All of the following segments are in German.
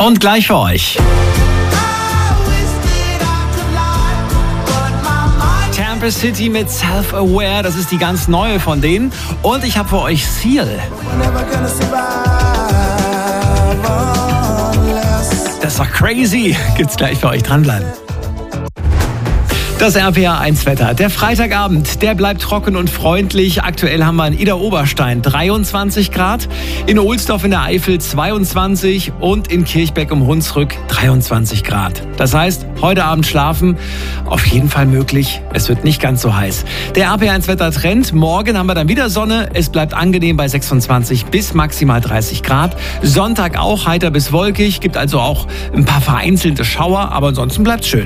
Und gleich für euch. Tampa City mit Self-Aware, das ist die ganz neue von denen. Und ich habe für euch Seal. Das ist doch crazy. Gibt's gleich für euch, dranbleiben. Das RPA1-Wetter. Der Freitagabend, der bleibt trocken und freundlich. Aktuell haben wir in Idar-Oberstein 23 Grad, in Ohlsdorf in der Eifel 22 und in Kirchbeck um Hunsrück 23 Grad. Das heißt, heute Abend schlafen auf jeden Fall möglich. Es wird nicht ganz so heiß. Der RPA1-Wetter-Trend. Morgen haben wir dann wieder Sonne. Es bleibt angenehm bei 26 bis maximal 30 Grad. Sonntag auch heiter bis wolkig. Gibt also auch ein paar vereinzelte Schauer, aber ansonsten bleibt's schön.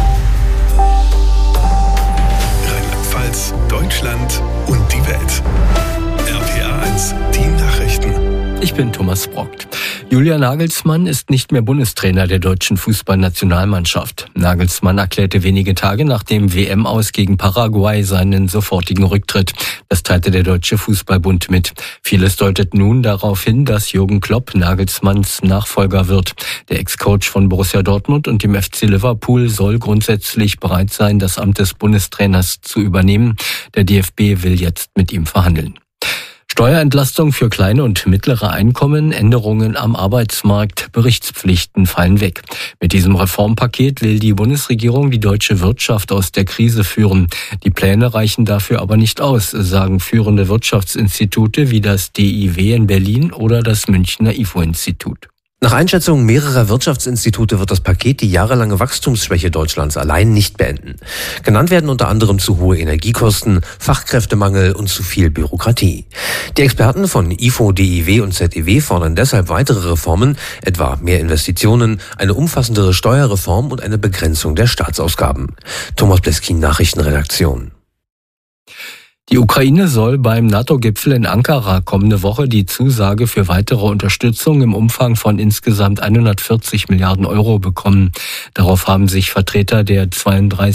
Deutschland und die Welt. RPA1, die Nachrichten. Ich bin Thomas Brockt. Julian Nagelsmann ist nicht mehr Bundestrainer der deutschen Fußballnationalmannschaft. Nagelsmann erklärte wenige Tage nach dem WM-Aus gegen Paraguay seinen sofortigen Rücktritt. Das teilte der Deutsche Fußballbund mit. Vieles deutet nun darauf hin, dass Jürgen Klopp Nagelsmanns Nachfolger wird. Der Ex-Coach von Borussia Dortmund und dem FC Liverpool soll grundsätzlich bereit sein, das Amt des Bundestrainers zu übernehmen. Der DFB will jetzt mit ihm verhandeln. Steuerentlastung für kleine und mittlere Einkommen, Änderungen am Arbeitsmarkt, Berichtspflichten fallen weg. Mit diesem Reformpaket will die Bundesregierung die deutsche Wirtschaft aus der Krise führen. Die Pläne reichen dafür aber nicht aus, sagen führende Wirtschaftsinstitute wie das DIW in Berlin oder das Münchner IFO-Institut. Nach Einschätzung mehrerer Wirtschaftsinstitute wird das Paket die jahrelange Wachstumsschwäche Deutschlands allein nicht beenden. Genannt werden unter anderem zu hohe Energiekosten, Fachkräftemangel und zu viel Bürokratie. Die Experten von IFO, DIW und ZEW fordern deshalb weitere Reformen, etwa mehr Investitionen, eine umfassendere Steuerreform und eine Begrenzung der Staatsausgaben. Thomas Bleskin, Nachrichtenredaktion. Die Ukraine soll beim NATO-Gipfel in Ankara kommende Woche die Zusage für weitere Unterstützung im Umfang von insgesamt 140 Milliarden Euro bekommen. Darauf haben sich Vertreter der 32